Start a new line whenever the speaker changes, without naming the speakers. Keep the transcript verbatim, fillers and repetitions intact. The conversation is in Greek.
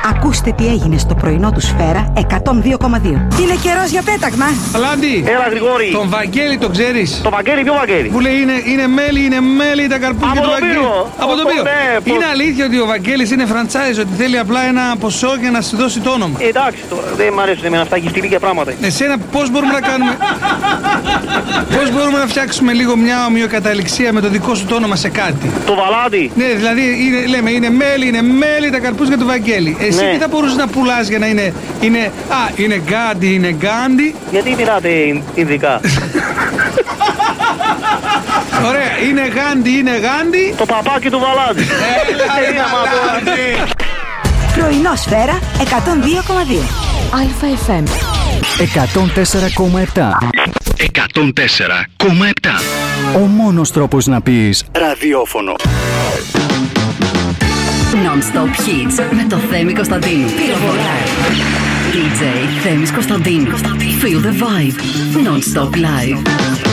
Ακούστε τι έγινε στο πρωινό του Σφαίρα εκατόν δύο κόμμα δύο. Είναι καιρός για πέταγμα.
Αλάντι!
Έλα, Γρηγόρη!
Τον Βαγγέλη τον ξέρεις?
Το Βαγγέλη, ποιο Βαγγέλη?
Που λέει είναι, είναι μέλι, είναι μέλι τα καρπούζια του Βαγγέλη. Από το οποίο.
Ναι,
είναι αλήθεια ότι ο Βαγγέλης είναι franchise, ότι θέλει απλά ένα ποσό για να σου δώσει το όνομα?
Ε, εντάξει, τώρα δεν μ' αρέσουν εμένα αυτά γυφτιλίκια πράγματα.
Εσένα πώς μπορούμε να κάνουμε. Πώς μπορούμε να φτιάξουμε λίγο μια ομοιοκαταληξία με το δικό σου το όνομα σε κάτι?
Το Βαλάντι.
Ναι, δηλαδή είναι, λέμε είναι μέλι, είναι μέλι τα καρπούζια του Βαγγέλη. Εσύ
Ναι.
τι θα μπορούσες να πουλάς για να είναι, είναι. Α, είναι γκάντι, είναι γκάντι.
Γιατί μιλάτε ειδικά?
Ωραία, είναι γάντι, είναι γάντι.
Το παπάκι του Βαλάντι.
Έλα, Βαλάντι.
Πρωινό Σφαίρα εκατόν δύο κόμμα δύο.
Α Φ Μ
εκατόν τέσσερα κόμμα επτά.
εκατόν τέσσερα κόμμα επτά.
Ο μόνος τρόπος να πεις ραδιόφωνο.
Non-stop hits με το Θέμη Κωνσταντίνου. Πυροβολά. ντι τζέι Θέμης Κωνσταντίνου. Feel the vibe. Non-stop live.